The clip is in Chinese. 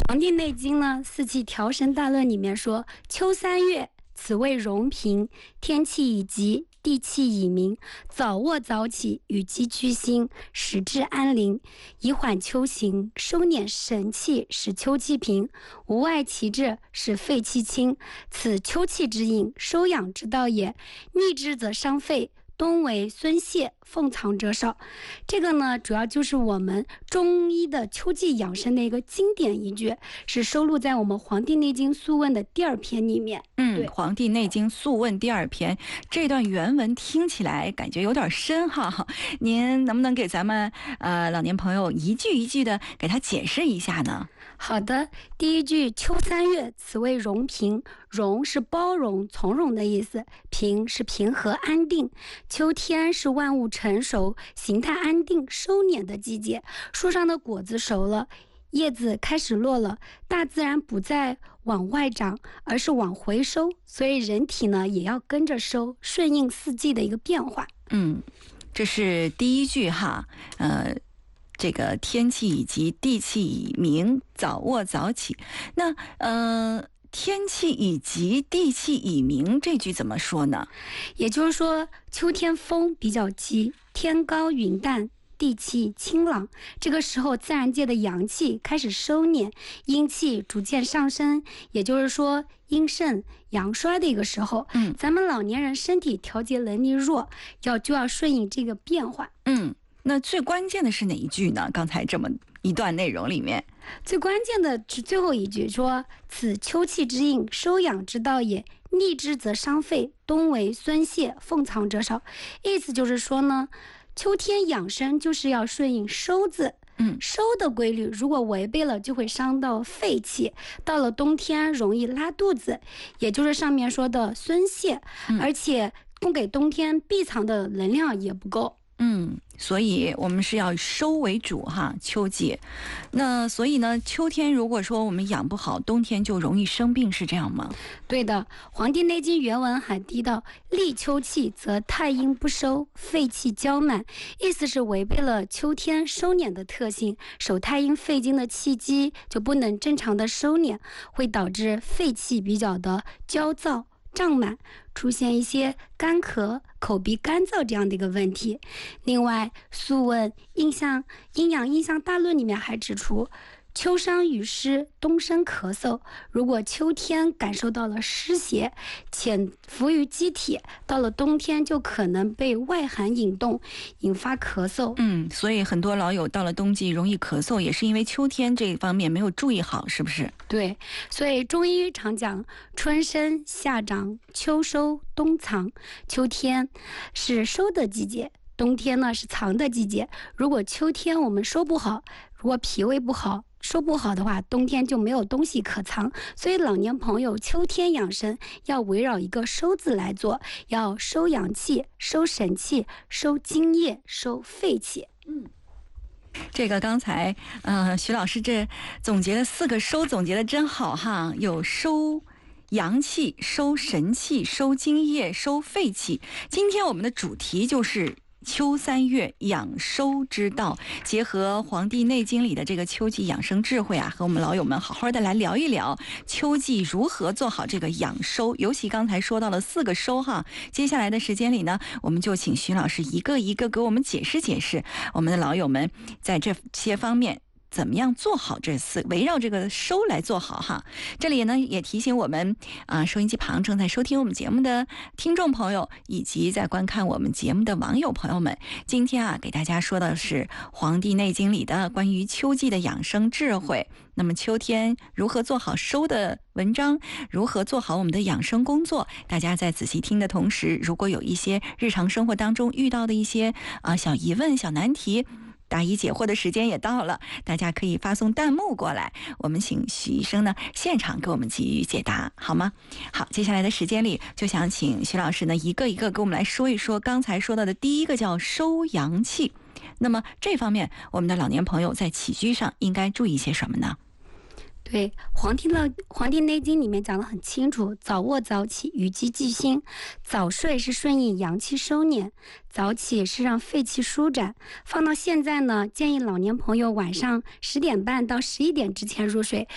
黄帝内经呢，四气调神大论里面说，秋三月，此谓荣平，天气已极，地气已明，早卧早起，与鸡居心，使之安宁，以缓秋行，收敛神气，使秋气平，无外其志，使肺气清，此秋气之应，收养之道也。逆之则伤肺，冬为孙泄，奉藏者少。这个呢，主要就是我们中医的秋季养生的一个经典依据，是收录在我们《黄帝内经·素问》的第2篇里面。 《黄帝内经·素问》第2篇这段原文听起来感觉有点深哈，您能不能给咱们老年朋友一句一句的给他解释一下呢？ 好的，第一句，秋三月，此谓荣平。荣是包容、从容的意思，平是平和、安定。秋天是万物成熟、形态安定、收敛的季节，树上的果子熟了，叶子开始落了，大自然不再往外长，而是往回收，所以人体呢也要跟着收，顺应四季的一个变化。 这是第一句哈，这个天气以及地气已明，早卧早起。那天气以及地气已明这句怎么说呢？ 也就是说，秋天风比较急，天高云淡，地气清朗，这个时候自然界的阳气开始收敛，阴气逐渐上升，也就是说阴盛阳衰的一个时候。咱们老年人身体调节能力弱，就要顺应这个变化。 那最关键的是哪一句呢？刚才这么一段内容里面， 最关键的是最后一句，说此秋气之应，收养之道也，逆之则伤肺，冬为孙泄，奉藏者少。意思就是说呢，秋天养生就是要顺应收字，收的规律，如果违背了就会伤到肺气，到了冬天容易拉肚子，也就是上面说的孙泄，而且供给冬天闭藏的能量也不够。 所以我们是要收为主哈，秋季。那所以呢，秋天如果说我们养不好，冬天就容易生病，是这样吗？ 对的，《黄帝内经》原文还提到，立秋气则太阴不收，肺气交满，意思是违背了秋天收敛的特性，手太阴肺经的气机就不能正常的收敛，会导致肺气比较的焦躁胀满，出现一些干咳、口鼻干燥这样的一个问题。另外，《素问·阴阳应象大论》里面还指出，秋伤雨湿，冬生咳嗽。如果秋天感受到了湿邪，潜伏于机体，到了冬天就可能被外寒引动，引发咳嗽。 所以很多老友到了冬季容易咳嗽，也是因为秋天这方面没有注意好，是不是？ 对，所以中医常讲春生夏长秋收冬藏，秋天是收的季节，冬天呢是藏的季节。如果秋天我们收不好，如果脾胃不好，收不好的话，冬天就没有东西可藏。所以老年朋友秋天养生要围绕一个收字来做，要收阳气、收神气、收津液、收肺气。 这个刚才徐老师这总结的4个收总结的真好哈，有收阳气、收神气、收津液、收肺气。今天我们的主题就是秋三月养收之道，结合《黄帝内经》里的这个秋季养生智慧啊，和我们老友们好好的来聊一聊秋季如何做好这个养收。尤其刚才说到了4个收哈，接下来的时间里呢，我们就请徐老师一个一个给我们解释解释，我们的老友们在这些方面怎么样做好围绕这个收来做好哈。这里呢也提醒我们收音机旁正在收听我们节目的听众朋友，以及在观看我们节目的网友朋友们，今天给大家说的是《黄帝内经》里的关于秋季的养生智慧。那么秋天如何做好收的文章，如何做好我们的养生工作，大家在仔细听的同时，如果有一些日常生活当中遇到的一些小疑问、小难题，答疑解惑的时间也到了，大家可以发送弹幕过来，我们请徐医生呢现场给我们给予解答，好吗？好，接下来的时间里就想请徐老师呢一个一个给我们来说一说刚才说到的第一个叫收阳气。那么这方面我们的老年朋友在起居上应该注意些什么呢？ 对，黄帝内经里面讲得很清楚，早卧早起，与鸡俱兴。早睡是顺应阳气收敛，早起是让肺气舒展。放到现在呢，建议老年朋友晚上10点半到11点之前入睡，